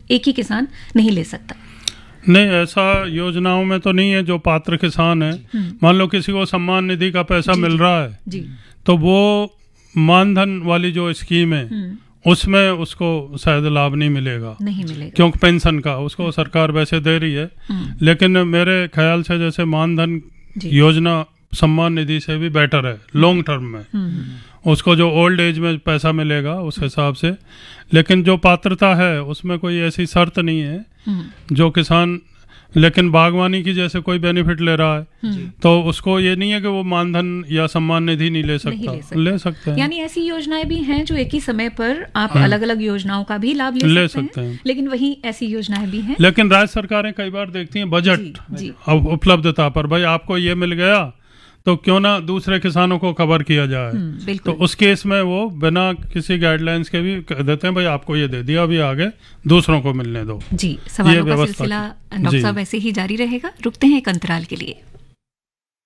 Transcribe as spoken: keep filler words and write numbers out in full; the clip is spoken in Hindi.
एक ही किसान नहीं ले सकता? नहीं, ऐसा योजनाओं में तो नहीं है। जो पात्र किसान है, मान लो किसी को सम्मान निधि का पैसा जी, मिल जी, रहा है जी। तो वो मानधन वाली जो स्कीम है उसमें उसको शायद लाभ नहीं मिलेगा, नहीं मिलेगा, क्योंकि पेंशन का उसको सरकार वैसे दे रही है। लेकिन मेरे ख्याल से जैसे मानधन योजना सम्मान निधि से भी बेटर है लॉन्ग टर्म में, उसको जो ओल्ड एज में पैसा मिलेगा उस हिसाब से। लेकिन जो पात्रता है उसमें कोई ऐसी शर्त नहीं है जो किसान, लेकिन बागवानी की जैसे कोई बेनिफिट ले रहा है तो उसको ये नहीं है कि वो मानधन या सम्मान निधि नहीं ले सकता, नहीं ले सकता। ले सकते हैं। यानी ऐसी योजनाएं भी हैं जो एक ही समय पर आप अलग अलग योजनाओं का भी लाभ ले, ले सकते, सकते हैं, हैं। लेकिन वही ऐसी योजनाएं भी हैं। लेकिन राज्य सरकारें कई बार देखती हैं बजट जी, जी। अब उपलब्धता पर, भाई आपको ये मिल गया तो क्यों ना दूसरे किसानों को कवर किया जाए। तो उस केस में वो बिना किसी गाइडलाइंस के भी कह देते हैं भाई आपको ये दे दिया, अभी आगे दूसरों को मिलने दो। जी, सवालों का सिलसिला डॉक्टर साहब ऐसे ही जारी रहेगा। रुकते हैं एक अंतराल के लिए।